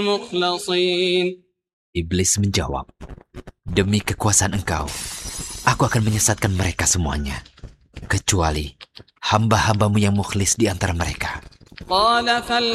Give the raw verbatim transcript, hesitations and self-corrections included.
مخلصين. Iblis menjawab, demi kekuasaan engkau, aku akan menyesatkan mereka semuanya, kecuali hamba-hambamu yang mukhlis di antara mereka. قال فال